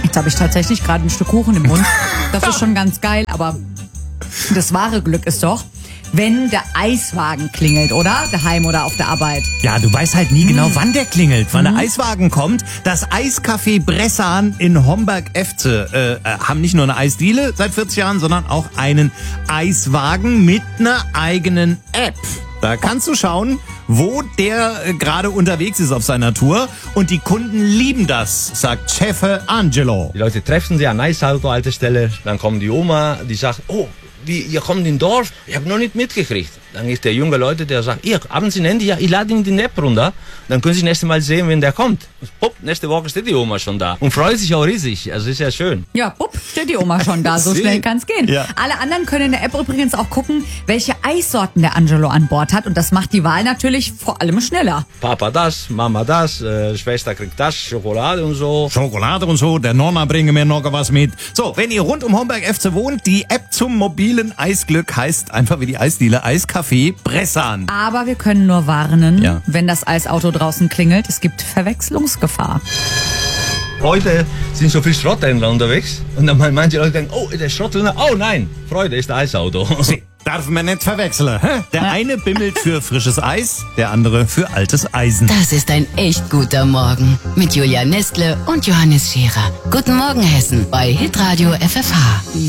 Jetzt habe ich tatsächlich gerade ein Stück Kuchen im Mund. Das ist schon ganz geil, aber das wahre Glück ist doch, wenn der Eiswagen klingelt, oder? Daheim oder auf der Arbeit. Ja, du weißt halt nie genau, wann der klingelt, wann der Eiswagen kommt. Das Eiscafé Bressan in Homberg-Efze haben nicht nur eine Eisdiele seit 40 Jahren, sondern auch einen Eiswagen mit einer eigenen App. Da kannst du schauen, wo der gerade unterwegs ist auf seiner Tour. Und die Kunden lieben das, sagt Chef Angelo. Die Leute treffen sich an Eisauto-Haltestelle, dann kommt die Oma, die sagt, oh, ihr kommt in Dorf? Ich habe noch nicht mitgekriegt. Dann ist der junge Leute, der sagt, haben Sie ein Handy? Ja, ich lade Ihnen die App runter. Dann können Sie nächstes Mal sehen, wenn der kommt. Pupp, nächste Woche steht die Oma schon da. Und freut sich auch riesig. Also ist ja schön. Ja, pupp, steht die Oma schon da. So schnell kann's gehen. Ja. Alle anderen können in der App übrigens auch gucken, welche Eissorten der Angelo an Bord hat. Und das macht die Wahl natürlich vor allem schneller. Papa das, Mama das, Schwester kriegt das, Schokolade und so. Schokolade und so, der Nonna bringe mir noch was mit. So, wenn ihr rund um Homberg-Efze wohnt, die App zum mobilen Eisglück heißt einfach wie die Eisdiele Eiscafé Bressan. Aber wir können nur warnen, Ja. wenn das Eisauto draußen klingelt, es gibt Verwechslungsgefahr. Heute sind so viele Schrotthändler unterwegs. Und dann manche Leute denken, oh, der Schrotthändler, oh nein, Freude ist der Eisauto. Sie darf man nicht verwechseln. Hä? Der eine bimmelt für frisches Eis, der andere für altes Eisen. Das ist ein echt guter Morgen mit Julia Nestle und Johannes Scherer. Guten Morgen, Hessen, bei Hitradio FFH.